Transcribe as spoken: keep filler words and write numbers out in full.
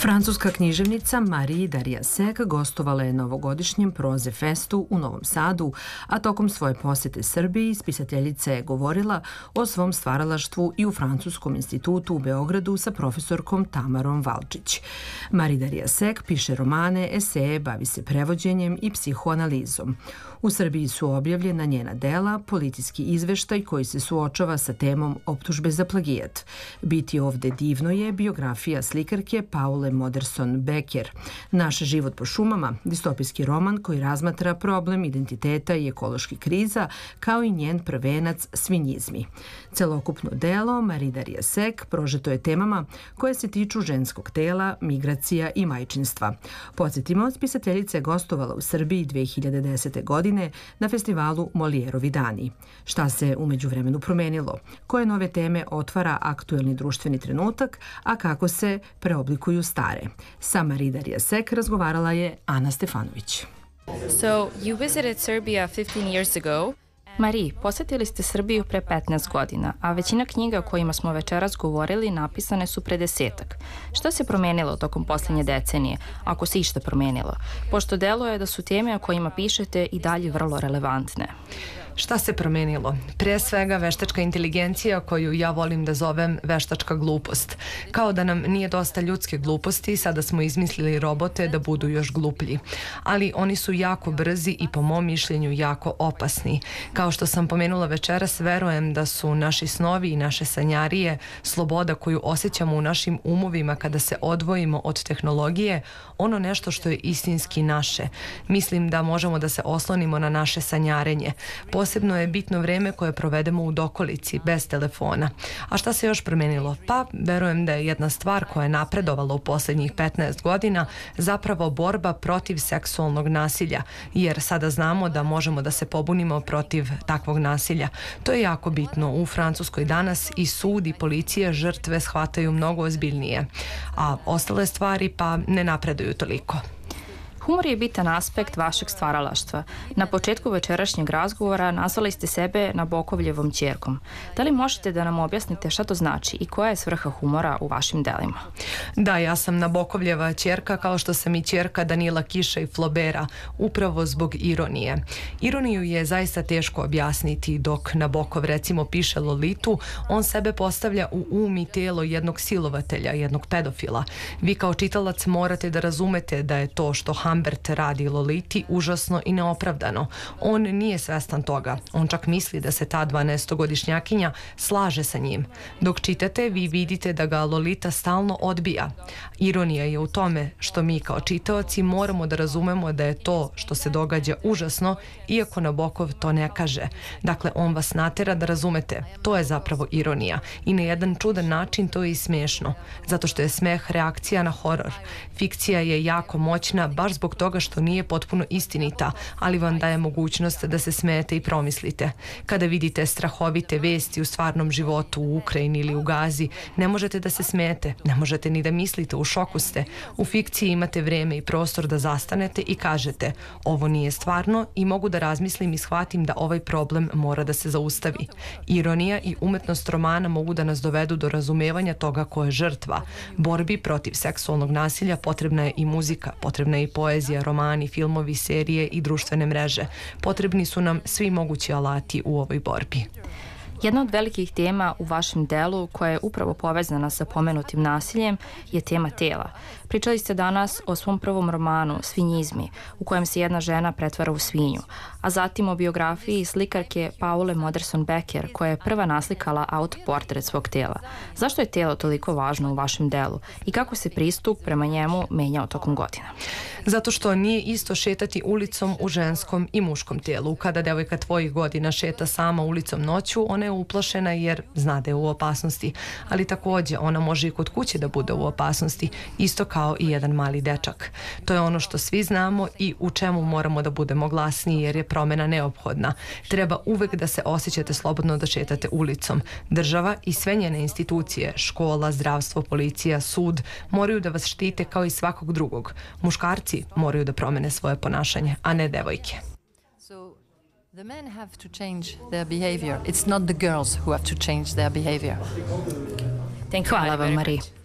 Francuska književnica Marie Darrieussecq gostovala je na ovogodišnjem Proze festu u Novom Sadu, a tokom svoje posete Srbiji spisateljica je govorila o svom stvaralaštvu i u Francuskom institutu u Beogradu sa profesorkom Tamarom Valčić. Marie Darrieussecq piše romane, eseje, bavi se prevođenjem i psihoanalizom. U Srbiji su objavljena njena dela, politički izveštaj koji se suočava sa temom optužbe za plagijat. Biti ovde divno je biografija slikarke Paule Modersohn-Becker. Naš život po šumama, distopijski roman koji razmatra problem identiteta i ekoloških kriza, kao i njen prvenac svinjizmi. Celokupno delo Marie Darrieussecq prožeto je temama koje se tiču ženskog tela, migracija i majčinstva. Podsjetimo, spisateljica je gostovala u Srbiji dve hiljade desete. godine na festivalu Molijerovi dani. Šta se umeđu vremenu promenilo? Koje nove teme otvara aktuelni društveni trenutak, a kako se preoblikuju stare? Sa Marie Darrieussecq razgovarala je Ana Stefanović. So, you visited Serbia fifteen years ago. Marie, posjetili ste Srbiju pre petnaest godina, a većina knjiga o kojima smo večeras govorili napisane su pre desetak. Šta se promenilo tokom posljednje decenije, ako se išta promenilo? Pošto deluje da su teme o kojima pišete i dalje vrlo relevantne. Šta se promenilo? Prije svega veštačka inteligencija koju ja volim da zovem veštačka glupost. Kao da nam nije dosta ljudske gluposti, sada smo izmislili robote da budu još gluplji. Ali oni su jako brzi i po mom mišljenju jako opasni. Kao što sam pomenula večeras, verujem da su naši snovi i naše sanjarije, sloboda koju osjećamo u našim umovima kada se odvojimo od tehnologije, ono nešto što je istinski naše. Mislim da možemo da se oslonimo na naše sanjarenje. Posebno je bitno vreme koje provedemo u dokolici, bez telefona. A šta se još promenilo? Pa, verujem da je jedna stvar koja je napredovala u posljednjih petnaest godina zapravo borba protiv seksualnog nasilja, jer sada znamo da možemo da se pobunimo protiv takvog nasilja. To je jako bitno. U Francuskoj danas i sud i policija žrtve shvataju mnogo ozbiljnije, a ostale stvari pa ne napreduju toliko. Humor je bitan aspekt vašeg stvaralaštva. Na početku večerašnjeg razgovora nazvali ste sebe Nabokovljevom ćerkom. Da li možete da nam objasnite šta to znači i koja je svrha humora u vašim delima? Da, ja sam Nabokovljeva ćerka, kao što sam i ćerka Danila Kiša i Flobera, upravo zbog ironije. Ironiju je zaista teško objasniti. Dok Nabokov recimo piše Lolitu, on sebe postavlja u um i telo jednog silovatelja, jednog pedofila. Vi kao čitalac morate da razumete da je to što Humbert radi Loliti užasno i neopravdano. On nije svestan toga. On čak misli da se ta dvanaestogodišnjakinja slaže sa njim. Dok čitate, vi vidite da ga Lolita stalno odbija. Ironija je u tome što mi kao čitaoci moramo da razumemo da je to što se događa užasno, iako Nabokov to ne kaže. Dakle, on vas natera da razumete. To je zapravo ironija. I na jedan čudan način to je i smiješno. Zato što je smeh reakcija na horor. Fikcija je jako moćna, baš zbog toga što nije potpuno istinita, ali vam daje mogućnost da se smijete i promislite. Kada vidite strahovite vesti u stvarnom životu u Ukrajini ili u Gazi, ne možete da se smijete, ne možete ni da mislite, u šoku ste. U fikciji imate vreme i prostor da zastanete i kažete, ovo nije stvarno i mogu da razmislim i shvatim da ovaj problem mora da se zaustavi. Ironija i umetnost romana mogu da nas dovedu do razumevanja toga ko je žrtva. Borbi protiv seksualnog nasilja potrebna je i muzika, potrebna je i poezija, romani, filmovi, serije i društvene mreže. Potrebni su nam svi mogući alati u ovoj borbi. Jedna od velikih tema u vašem delu, koja je upravo povezana sa pomenutim nasiljem, je tema tela. Pričali ste danas o svom prvom romanu, Svinjizmi, u kojem se jedna žena pretvara u svinju, a zatim o biografiji slikarke Paule Modersohn-Becker, koja je prva naslikala autoportret svog tela. Zašto je telo toliko važno u vašem delu i kako se pristup prema njemu menjao tokom godina? Zato što nije isto šetati ulicom u ženskom i muškom telu. Kada devojka tvojih godina šeta sama ulicom noću, ona je uplašena jer zna da je u opasnosti, ali također ona može i kod kuće da bude u opasnosti, isto kao i jedan mali dečak. To je ono što svi znamo i u čemu moramo da budemo glasniji jer je promjena neophodna. Treba uvek da se osjećate slobodno da šetate ulicom. Država i sve njene institucije, škola, zdravstvo, policija, sud, moraju da vas štite kao i svakog drugog. Muškarci moraju da promene svoje ponašanje, a ne devojke. The men have to change their behavior. It's not the girls who have to change their behavior. Hvala vam, Marie.